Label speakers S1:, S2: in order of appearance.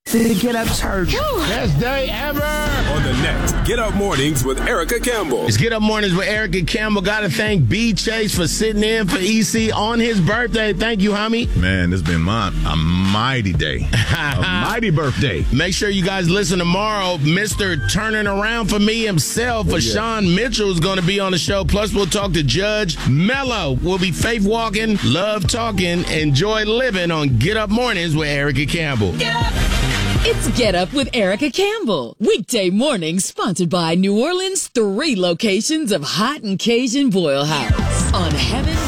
S1: The Get Up Church.
S2: Best day ever.
S3: On the next Get Up Mornings with Erica Campbell.
S2: It's Get Up Mornings with Erica Campbell. Got to thank B. Chase for sitting in for EC on his birthday. Thank you, homie.
S4: Man, it's been a mighty day. A mighty birthday.
S2: Make sure you guys listen tomorrow. Mr. Turning Around for Me himself, Sean Mitchell, is going to be on the show. Plus, we'll talk to Judge Mello. We'll be faith walking, love talking, enjoy living on Get Up Mornings with Erica Campbell.
S5: Get up. It's Get Up with Erica Campbell. Weekday mornings sponsored by New Orleans' 3 locations of Hot and Cajun Boil House on Heaven